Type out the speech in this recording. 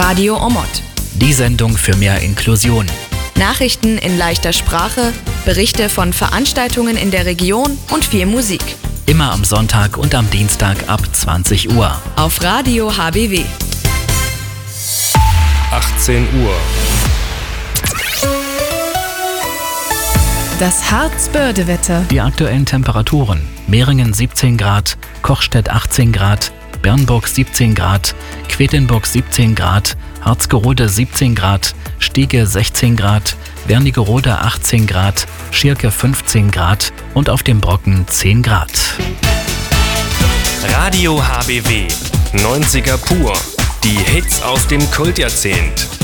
Radio Omot. Die Sendung für mehr Inklusion. Nachrichten in leichter Sprache, Berichte von Veranstaltungen in der Region und viel Musik. Immer am Sonntag und am Dienstag ab 20 Uhr. Auf Radio HBW. 18 Uhr. Das Harz-Börde-Wetter. Die aktuellen Temperaturen: Meringen 17 Grad, Kochstedt 18 Grad, Bernburg 17 Grad, Quedlinburg 17 Grad, Harzgerode 17 Grad, Stiege 16 Grad, Wernigerode 18 Grad, Schirke 15 Grad und auf dem Brocken 10 Grad. Radio HBW 90er pur. Die Hits aus dem Kultjahrzehnt.